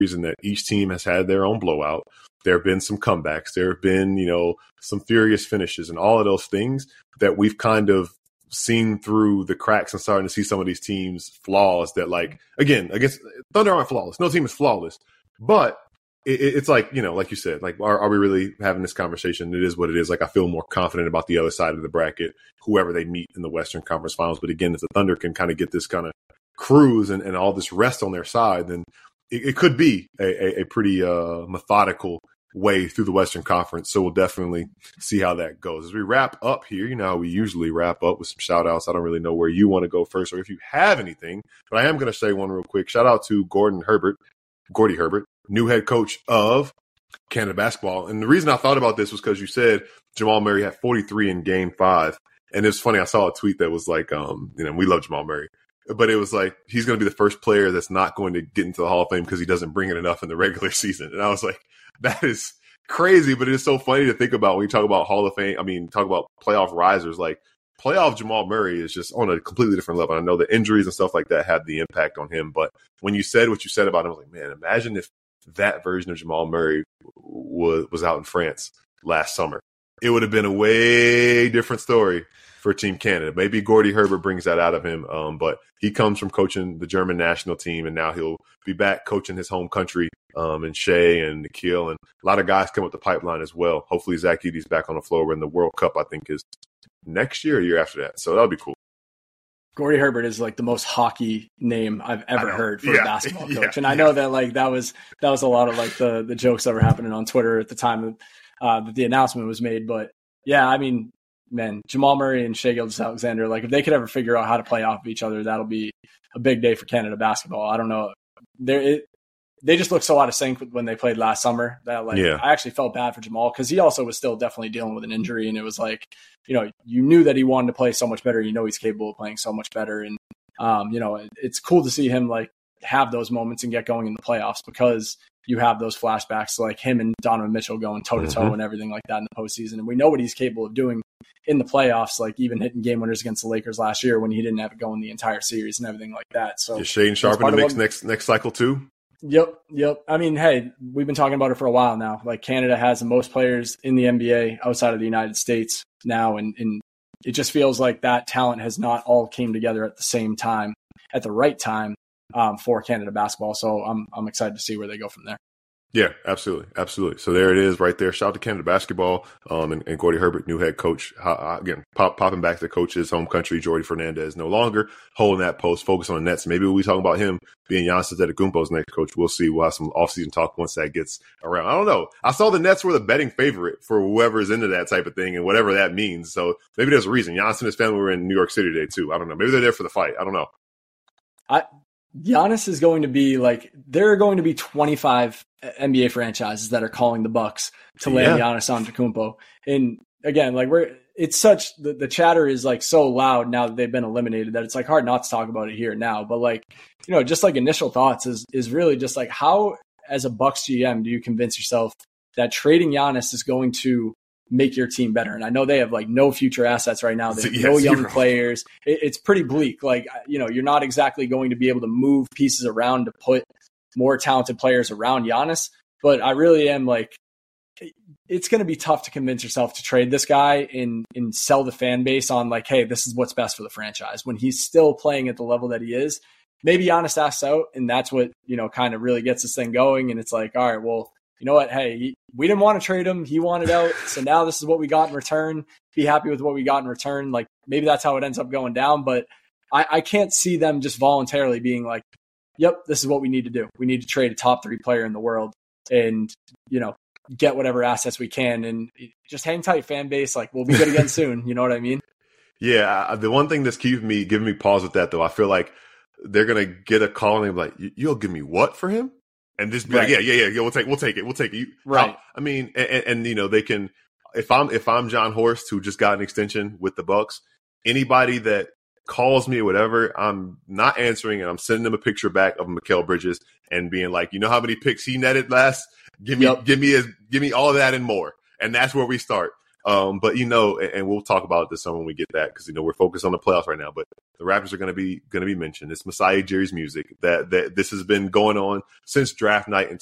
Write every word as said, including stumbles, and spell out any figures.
and that each team has had their own blowout. There have been some comebacks. There have been, you know, some furious finishes and all of those things that we've kind of seen through the cracks and starting to see some of these teams' flaws that, like, again, against Thunder aren't flawless. No team is flawless. But it, it's like, you know, like you said, like, are, are we really having this conversation? It is what it is. Like, I feel more confident about the other side of the bracket, whoever they meet in the Western Conference Finals. But again, if the Thunder can kind of get this kind of cruise and, and all this rest on their side, then it, it could be a, a, a pretty uh, methodical way through the Western Conference. So we'll definitely see how that goes. As we wrap up here, you know how we usually wrap up with some shout outs. I don't really know where you want to go first or if you have anything, but I am going to say one real quick. Shout out to Gordon Herbert, Gordy Herbert, new head coach of Canada basketball. And the reason I thought about this was because you said Jamal Murray had forty-three in game five. And it's funny, I saw a tweet that was like, um, you know, we love Jamal Murray, but it was like, he's going to be the first player that's not going to get into the Hall of Fame because he doesn't bring it enough in the regular season. And I was like, that is crazy, but it is so funny to think about when you talk about Hall of Fame. I mean, talk about playoff risers. Like, playoff Jamal Murray is just on a completely different level. I know the injuries and stuff like that had the impact on him, but when you said what you said about him, I was like, man, imagine if that version of Jamal Murray was was out in France last summer. It would have been a way different story for Team Canada. Maybe Gordy Herbert brings that out of him, um, but he comes from coaching the German national team, and now he'll be back coaching his home country, um, and Shea and Nikhil, and a lot of guys come up the pipeline as well. Hopefully Zach Edey's back on the floor when the World Cup, I think, is next year or year after that. So that'll be cool. Gordy Herbert is like the most hockey name I've ever heard for yeah. a basketball coach. Yeah. And I know that like that was that was a lot of like the the jokes that were happening on Twitter at the time uh, that the announcement was made. But yeah, I mean, man, Jamal Murray and Shai Gilgeous-Alexander, like if they could ever figure out how to play off of each other, that'll be a big day for Canada basketball. I don't know. There they just look so out of sync when they played last summer that like yeah. I actually felt bad for Jamal because he also was still definitely dealing with an injury, and it was like, you know, you knew that he wanted to play so much better. You know, he's capable of playing so much better, and um, you know, it's cool to see him like have those moments and get going in the playoffs because you have those flashbacks like him and Donovan Mitchell going toe to toe and everything like that in the postseason, and we know what he's capable of doing in the playoffs, like even hitting game winners against the Lakers last year when he didn't have it going the entire series and everything like that. So is Shane Sharp in the mix next next cycle too? Yep, yep. I mean, hey, we've been talking about it for a while now. Like Canada has the most players in the N B A outside of the United States now, and, and it just feels like that talent has not all came together at the same time, at the right time um, for Canada basketball. So I'm I'm excited to see where they go from there. Yeah, absolutely. Absolutely. So there it is right there. Shout out to Canada basketball um, and, and Gordy Herbert, new head coach. Uh, again, pop, popping back to coach's home country. Jordy Fernandez no longer holding that post, focus on the Nets. Maybe we'll be talking about him being Giannis Antetokounmpo's next coach. We'll see. We'll have some offseason talk once that gets around. I don't know. I saw the Nets were the betting favorite for whoever's into that type of thing and whatever that means. So maybe there's a reason. Giannis and his family were in New York City today too. I don't know. Maybe they're there for the fight. I don't know. I Giannis is going to be like, there are going to be twenty-five N B A franchises that are calling the Bucks to land yeah. Giannis Antetokounmpo. And again, like we're, it's such, the, the chatter is like so loud now that they've been eliminated that it's like hard not to talk about it here now. But like, you know, just like initial thoughts is, is really just like how, as a Bucks G M, do you convince yourself that trading Giannis is going to make your team better? And I know they have like no future assets right now. They have yeah, no young zero. players. It, it's pretty bleak. Like, you know, you're not exactly going to be able to move pieces around to put more talented players around Giannis. But I really am like, it's going to be tough to convince yourself to trade this guy and, and sell the fan base on like, hey, this is what's best for the franchise when he's still playing at the level that he is. Maybe Giannis asks out, and that's what, you know, kind of really gets this thing going. And it's like, all right, well, you know what? Hey, he, we didn't want to trade him. He wanted out. So now this is what we got in return. Be happy with what we got in return. Like maybe that's how it ends up going down. But I, I can't see them just voluntarily being like, yep, this is what we need to do. We need to trade a top three player in the world and, you know, get whatever assets we can and just hang tight, fan base. Like we'll be good again soon. You know what I mean? Yeah. The one thing that's keeping me, giving me pause with that though, I feel like they're going to get a call and be like, you'll give me what for him? And just be right. like, yeah, yeah, yeah, yeah, we'll take, we'll take it, we'll take it. Right. I mean, and, and you know, they can. If I'm if I'm John Horst, who just got an extension with the Bucks, anybody that calls me or whatever, I'm not answering, and I'm sending them a picture back of Mikal Bridges and being like, you know how many picks he netted last? Give me, yep. give me, a, give me all of that and more. And that's where we start. Um, but you know, and, and we'll talk about this some when we get that because you know we're focused on the playoffs right now. But the Raptors are going to be going to be mentioned. It's Masai Ujiri's music that that this has been going on since draft night in